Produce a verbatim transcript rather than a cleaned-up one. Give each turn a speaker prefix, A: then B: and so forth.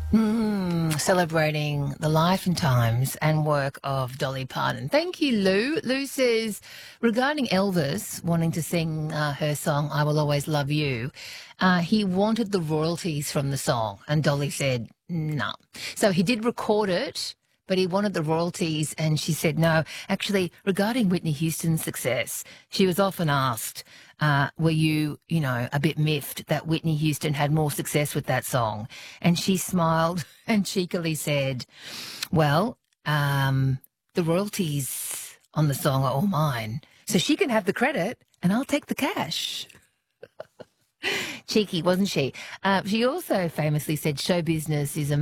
A: Mm, celebrating the life and times and work of Dolly Parton. Thank you, Lou. Lou says, regarding Elvis wanting to sing uh, her song, I Will Always Love You, uh, he wanted the royalties from the song. And Dolly said, no. So he did record it, but he wanted the royalties. And she said, no. Actually, regarding Whitney Houston's success, she was often asked, uh, were you, you know, a bit miffed that Whitney Houston had more success with that song? And she smiled and cheekily said, well, um, the royalties on the song are all mine. So she can have the credit and I'll take the cash. Cheeky, wasn't she? Uh, she also famously said show business is a